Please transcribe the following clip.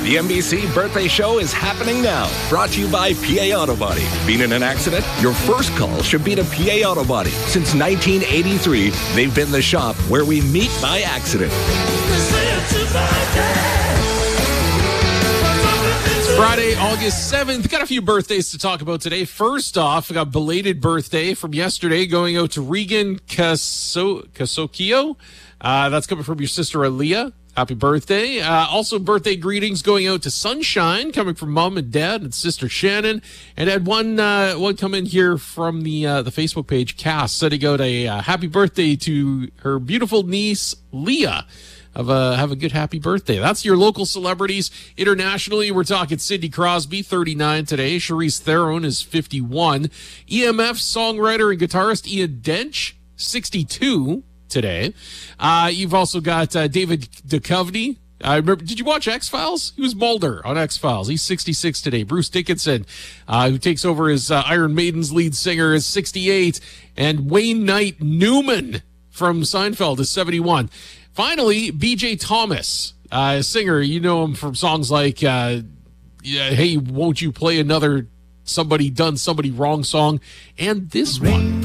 The NBC Birthday Show is happening now. Brought to you by PA Auto Body. Been in an accident? Your first call should be to PA Auto Body. Since 1983, they've been the shop where we meet by accident. It's Friday, August 7th. Got a few birthdays to talk about today. First off, I got a belated birthday from yesterday going out to Regan Casocchio. That's coming from your sister Aaliyah. Happy birthday. Also, birthday greetings going out to Sunshine, coming from Mom and Dad and sister Shannon. And I had one come in here from the Facebook page, Cass, sending out a happy birthday to her beautiful niece, Leah. Have a good happy birthday. That's your local celebrities. Internationally, we're talking Sidney Crosby, 39 today. Charlize Theron is 51. EMF songwriter and guitarist Ian Dench, 62. Today. You've also got David Duchovny. Did you watch X-Files? He was Mulder on X-Files. He's 66 today. Bruce Dickinson, who takes over as Iron Maiden's lead singer, is 68. And Wayne Knight Newman from Seinfeld is 71. Finally, B.J. Thomas, singer. You know him from songs like, Hey, Won't You Play Another Somebody Done Somebody Wrong song, and this one.